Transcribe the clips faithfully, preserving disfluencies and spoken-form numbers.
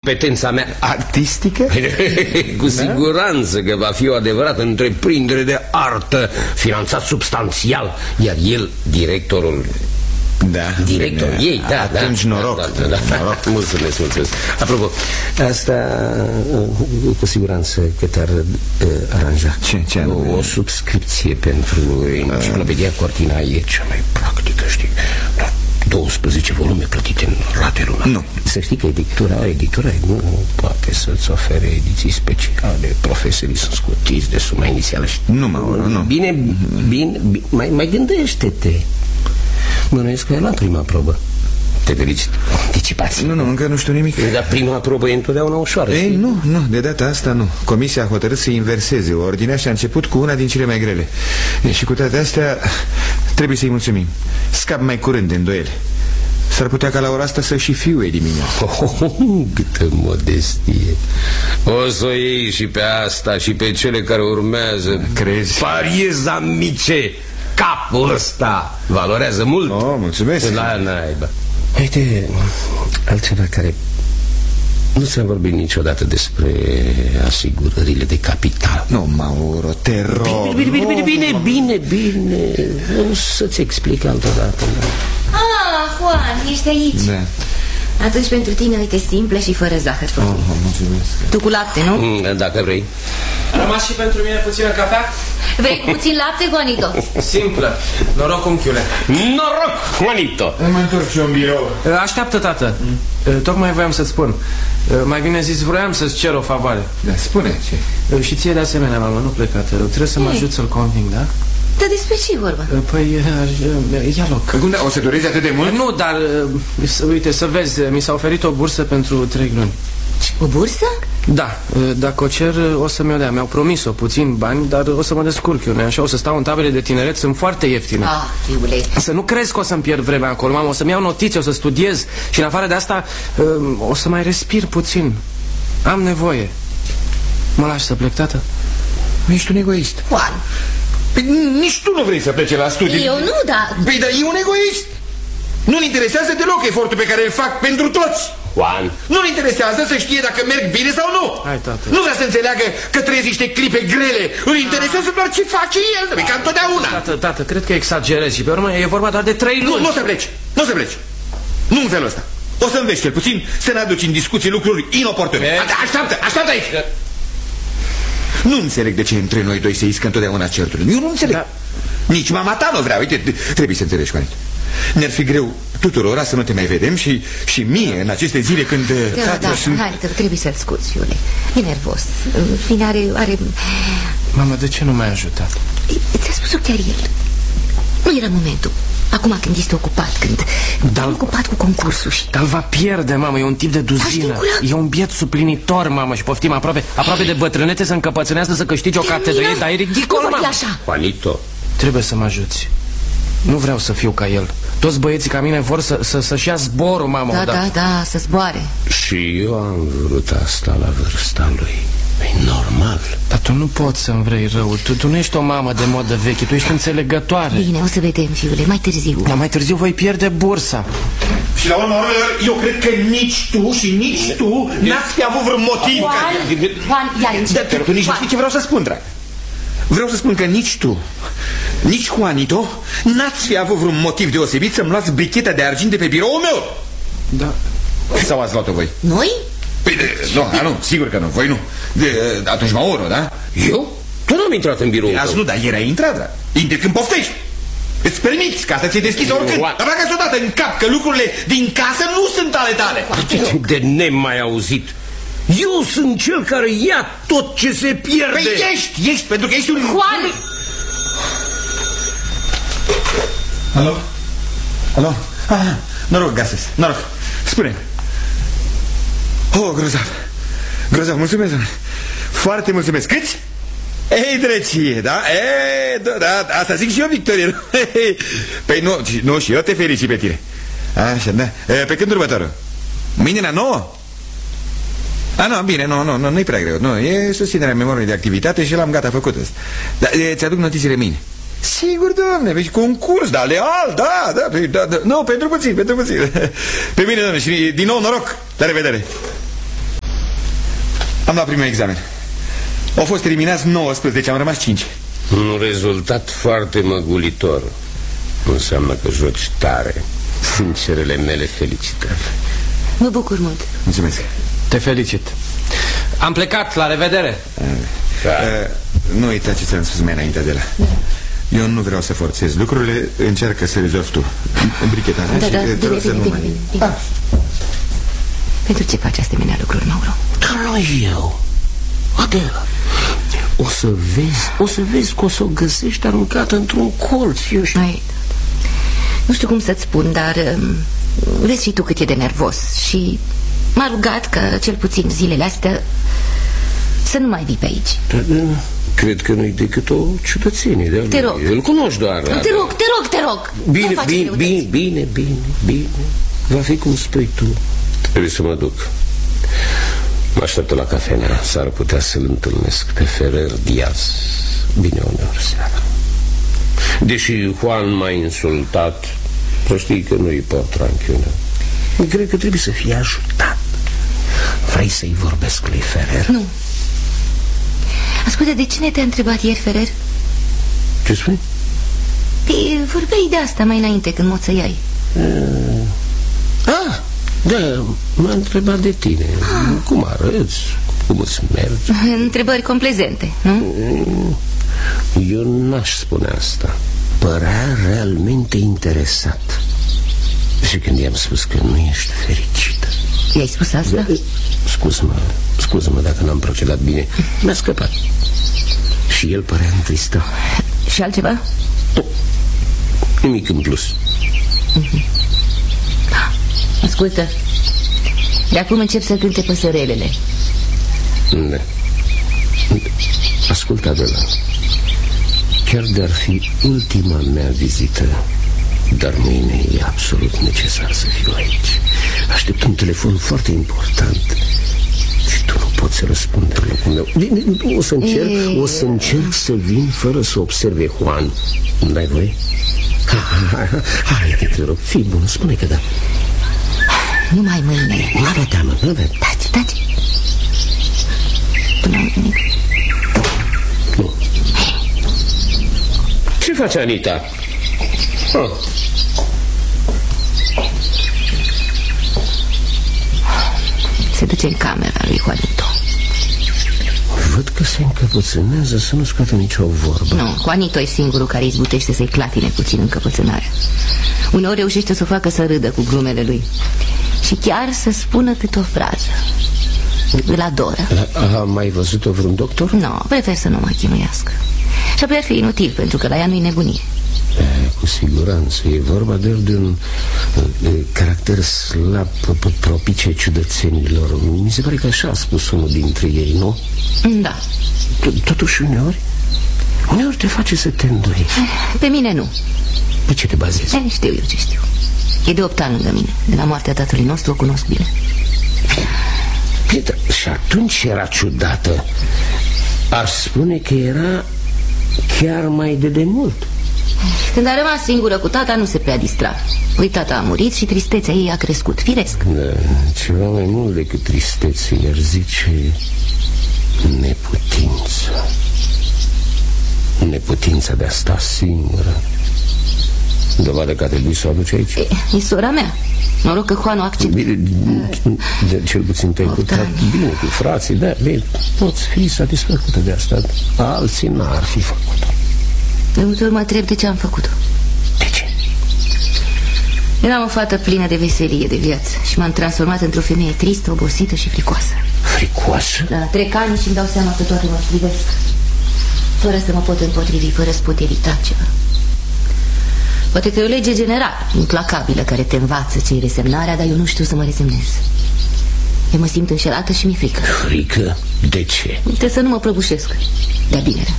competența mea artistică? Cu siguranță că va fi o adevărată întreprindere de artă, finanțat substanțial. Iar el, directorul... Da, directorul bine. ei, da, atunci da, noroc, da, da, da, noroc. Mulțumesc, mulțumesc. Apropo, asta cu siguranță că te-ar uh, aranja. Ce, ce o, o subscripție pentru Enciclopedia Cortina e cea mai practică, știi? douăsprezece volume plătite în rate lunare. Nu. Să știi că editura, editura nu poate să-ți ofere ediții speciale. Profesorii sunt scutiți de suma inițială. Nu, Mauro, nu. Bine, bine, bine mai, mai gândește-te. Bănuiesc că e la prima probă. Te felicit. Anticipați. Nu, nu, încă nu știu nimic. Dar prima probă e întotdeauna ușoară. Ei, nu, nu, de data asta nu. Comisia a hotărât să inverseze ordinea și a început cu una din cele mai grele. E, și cu toate astea trebuie să-i mulțumim. Scap mai curând de îndoiele. S-ar putea ca la ora asta să și fiu eliminat. Oh, câtă modestie. O să o iei și pe asta și pe cele care urmează. Crezi? Pariez, amice. Capul ăsta valorează mult. Oh, mulțumesc. La naiba. Uite, altceva care nu ți-am vorbit niciodată despre asigurările de capital. Nu, Mauro, te rog. Bine, bine, bine, bine, bine, bine. O să-ți explic altă dată. Ah, Juan, ești aici. Da. Atunci pentru tine, uite, simplă și fără zahăr. Oh, mulțumesc. Tu cu lapte, nu? Mm, dacă vrei. A rămas și pentru mine puțină cafea? Vrei cu puțin lapte, Juanito? Simplă. Noroc, unchiule. Noroc, Juanito. Mă întorc și eu în birou. Așteaptă, tată. Tocmai voiam să-ți spun. Mai bine zis, vroiam să-ți cer o favoare. Da, spune ce. Și ție de asemenea, mamă, nu pleca, te rog. Trebuie să mă ajut să-l conving, da? Dar despre ce vorba? Păi, ia loc. Cum, da, o să durezi atât de mult? Nu, dar, uite, să vezi, mi s-a oferit o bursă pentru trei luni. O bursă? Da, dacă o cer, o să mi-o dea. Mi-au promis-o, puțin bani, dar o să mă descurc eu, așa, o să stau în tabele de tineret, sunt foarte ieftine. Ah, fiule. Să nu crezi că o să-mi pierd vremea acolo, mamă, o să-mi iau notițe, o să studiez și în afară de asta o să mai respir puțin. Am nevoie. Mă lași să plec, tată? Ești un egoist. Juan. Păi nici tu nu vrei să plece la studii. Eu nu, dar... Păi, dar e un egoist. Nu-l interesează deloc efortul pe care îl fac pentru toți. Juan. Nu-l interesează să știe dacă merg bine sau nu. Hai, tată. Nu vrea să înțeleagă că trăiesc niște clipe grele. Îl interesează doar ce face el, ah. ca întotdeauna. Tată, tată, cred că exagerezi și pe urmă e vorba doar de trei luni. Nu, nu o să pleci, nu o să pleci. Nu în felul ăsta. O să înveți cel puțin să ne aduci în discuții lucruri inoportune. Așteaptă, așteaptă aici. Nu înțeleg de ce între noi doi se iscă întotdeauna certurile. Eu nu înțeleg. Da. Nici mama ta nu vrea. Uite, trebuie să înțelegi, Juanit. Ne-ar fi greu tuturora să nu te mai vedem și, și mie în aceste zile când... Da, da, sunt... hai, trebuie să-l scuți, fiule. E nervos. În fine are, are... Mama, de ce nu m-ai ajutat? Ți-a spus-o chiar el. Nu era momentul. Acum când este ocupat, când Dar... e ocupat cu concursul și... Dar va pierde, mamă, e un tip de duzină. E un biet suplinitor, mamă, și poftim aproape, aproape de bătrânețe să încăpățânească să câștige o catedră. Dar e ridicol, mamă. Juanito. Trebuie să mă ajuți. Nu vreau să fiu ca el. Toți băieții ca mine vor să, să, să-și ia zborul, mamă. Da, da, da, să zboare. Și eu am vrut asta la vârsta lui. E normal. Dar tu nu poți să-mi vrei rău. Tu, tu nu ești o mamă de modă veche, tu ești înțelegătoare. Bine, o să vedem, fiule, mai târziu. Dar mai târziu voi pierde bursa. Și la urmă, eu cred că nici tu și nici tu n-ați fi avut vreun motiv. Juan, Juan, iar încep. Dar tu nici nu știi ce vreau să spun, drag. Vreau să spun că nici tu, nici Juanito n-ați fi avut vreun motiv deosebit să-mi luați bricheta de argint de pe biroul meu. Da. Sau ați luat-o voi? Noi? Păi, nu, nu, sigur că nu, voi nu. De, atunci Mauro, da? Eu? Tu nu am intrat în biroul tău. Nu, dar ieri ai intrat, da. Intri când poftești. Îți permiți ca să ți-e deschis oricând. Dar dacă-ți odată în cap că lucrurile din casă nu sunt ale tale. De nemai auzit. Eu sunt cel care ia tot ce se pierde. Păi ești, ești, pentru că ești un... Juan! Alo? Alo? Ah, noroc, Gases, noroc. Spune. Oh, grozav. Grozav, mulțumesc, doamne. Foarte mulțumesc. Câți? Ei, drecie, da? Ei, da, da, asta zic și eu, Victorie. Păi nu, nu, și eu te felicit pe tine. Așa, da. Pe când următorul? Mâine la nouă? A, nu, bine, nu, nu, nu, nu-i prea greu. Nu, e susținerea memoriei de activitate și l-am gata făcut ăsta. Dar ți-aduc notițiile mâine. Sigur, doamne, pe concurs, da, leal, da, da, pe, da, da. Nu, pentru puțin, pentru puțin. Pe mine, doamne, și din nou noroc. La revedere. Am luat primul examen. Au fost eliminați nouăsprezece, am rămas cinci. Un rezultat foarte măgulitor. Înseamnă că joci tare. Sincerele mele felicitări. Mă bucur mult. Mulțumesc. Te felicit. Am plecat, la revedere. Da. uh, Nu uita ce ți-am spus mai înainte, Adela. Da. Eu nu vreau să forțez lucrurile. Încearcă să rezolvi tu brichetarea. Da, și da, bine, te rog bine, să nu bine, mai... bine, bine. Ah. Pentru ce faci asemenea lucruri, Mauro? Dar nu eu, Adela. O să vezi, o să vezi că o să o găsești aruncată într-un colț. Eu știu. Ai, nu știu cum să-ți spun, dar um, vezi și tu cât e de nervos. Și m-a rugat că cel puțin zilele astea să nu mai vii pe aici. Dar, cred că nu-i decât o ciudățenie de-a lui. Te rog. Îl cunoști doar. Te rog, te rog, te rog. Bine, bine, bine, bine, bine, bine. Va fi cum spui tu. Trebuie să mă duc. Mă așteptă la cafenea. S-ar putea să-l întâlnesc pe Ferrer Diaz. Bine uneori seara. Deși Juan m-a insultat, să știi că nu-i pot ranchiune. Cred că trebuie să fie ajutat. Vrei să-i vorbesc lui Ferrer? Nu. Ascultă, de cine te-a întrebat ieri, Ferrer? Ce spui? Păi, vorbeai de asta mai înainte, când moțăiai. Uh, ah, da, m-a întrebat de tine. ah. Cum arăți? Cum îți merge? Întrebări complezente, nu? Eu n-aș spune asta. Părea realmente interesat. Și când i-am spus că nu ești fericită. I-ai spus asta? Da, scuză-mă, scuză-mă dacă n-am procedat bine. Mi-a scăpat. Și el părea întristat. Și altceva? Nimic în plus. uh-huh. Ascultă, de acum încep să cânte păsărelele. Da. Ascultă, Adela. Chiar de-ar fi ultima mea vizită, dar mâine e absolut necesar să fiu aici. Aștept un telefon foarte important și tu nu poți să răspunde în locul meu. O să încerc, o să încerc să vin fără să observe Juan. Nu dai voie? Hai, hai, hai, te rog, fii bun, spune că da. Numai mâine. Nu avea teamă, nu avea. Taci, taci. Tu n-am nimic. Nu. Ce face Anita? Oh. Se duce în camera lui Juanito. Văd că se încăpățânează să nu scoată nicio vorbă. Nu, Juanito e singurul care izbutește să-i clatine puțin încăpățânarea. Uneori reușește să o facă să râdă cu glumele lui și chiar să spună câte o frază. Îl adoră. A, a mai văzut-o vreun doctor? Nu, prefer să nu mă chinuiască. Și apoi ar fi inutil, pentru că la ea nu-i nebunie. E, cu siguranță. E vorba de, de un de caracter slab, propice ciudățenilor. Mi se pare că așa a spus unul dintre ei, nu? Da. Totuși uneori Uneori te face să te îndoi. Pe mine nu. Pe ce te bazezi? E, știu eu ce știu. E de opt ani lângă mine. De la moartea tatălui nostru o cunosc bine. Pietra, și atunci era ciudată. Aș spune că era chiar mai de demult. Când a rămas singură cu tata, nu se prea distra. Păi tata a murit și tristețea ei a crescut, firesc. Da, ceva mai mult decât tristețe, i-ar zice neputință. Neputința de a sta singură. Dovadă că a trebuit să o aduce aici. E, e sora mea. Noroc că Juan o acceptă. Bine, de, cel puțin te-ai putrat bine cu frații. Da, bine, poți fi satisfăcută de asta. Alții n-ar fi făcut-o. De multe ori mă întreb de ce am făcut-o. De ce? Eram o fată plină de veselie, de viață. Și m-am transformat într-o femeie tristă, obosită și fricoasă. Fricoasă? Da, trec ani și îmi dau seama că toate mă privesc, fără să mă pot împotrivi, fără să pot evita ceva. Poate că e o lege generală, implacabilă, care te învață ce-i resemnarea, dar eu nu știu să mă resemnez. Eu mă simt înșelată și mi-e frică. Frică? De ce? Trebuie să nu mă prăbușesc. De-a binele.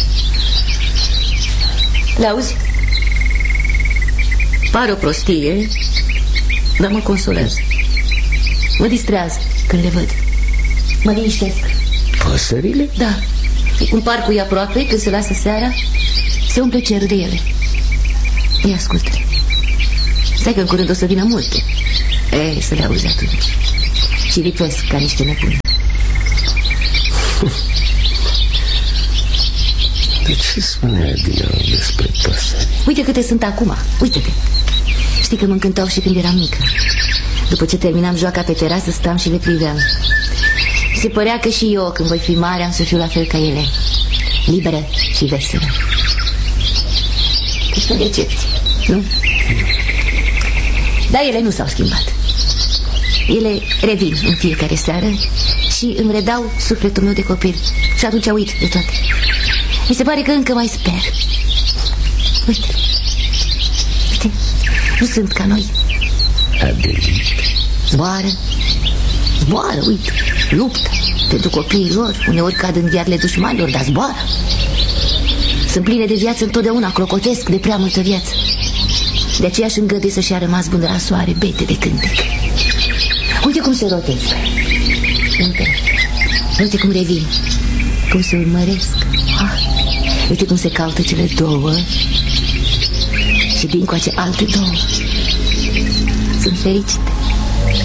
Le auzi? Pare o prostie, dar mă consolează. Mă distrează când le văd. Mă liniștesc. Păsările? Da. Un parcul e aproape, când se lasă seara, se umple cerul de ele. Ia ascultă. Stai că în curând o să vină multe. E, să le auzi atunci. Și lipesc ca niște nebuni. De ce spunea din nou despre păsări? Uite câte sunt acum, uite-te. Știi că mă încântau și când eram mică. După ce terminam joaca pe terasă, stăm și le priveam. Se părea că și eu, când voi fi mare, am să fiu la fel ca ele, liberă și veselă. Deci o decepție, nu? Dar ele nu s-au schimbat. Ele revin în fiecare seară și îmi redau sufletul meu de copil. Și atunci uit de toate. Mi se pare că încă mai sper. Uite, uite, nu sunt ca noi. Adelit. Zboară, zboară, uite, luptă pentru copiii lor. Uneori cad în ghearele dușmanilor, dar zboară. Sunt pline de viață întotdeauna, clocotesc de prea multă viață. De aceea își îngăduie să-și a rămas până la soare, bete de cântec. Uite cum se rotează. Uite, uite cum revin, cum se urmăresc. Ah, uite cum se caută cele două și din coace alte două. Sunt fericite.